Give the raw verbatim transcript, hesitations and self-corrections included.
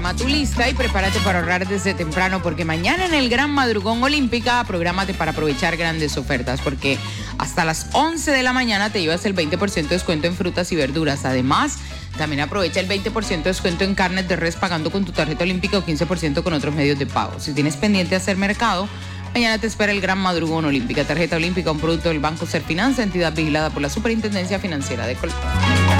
Arma tu lista y prepárate para ahorrar desde temprano, porque mañana en el Gran Madrugón Olímpica, prográmate para aprovechar grandes ofertas, porque hasta las once de la mañana te llevas el veinte por ciento de descuento en frutas y verduras. Además, también aprovecha el veinte por ciento de descuento en carnes de res pagando con tu tarjeta olímpica o quince por ciento con otros medios de pago. Si tienes pendiente hacer mercado, mañana te espera el Gran Madrugón Olímpica. Tarjeta olímpica, un producto del Banco Serfinanza, entidad vigilada por la Superintendencia Financiera de Colombia.